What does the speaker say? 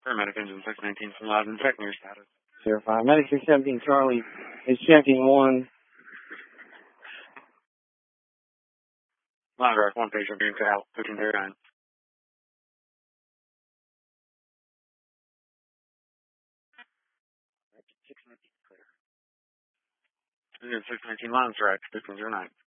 Paramedic engine 619 from Loudon, checking your status. 05. Medic 617 Charlie is checking 1. Line direct 1 patient being to Al, 1539. Engine 619 line direct 1509.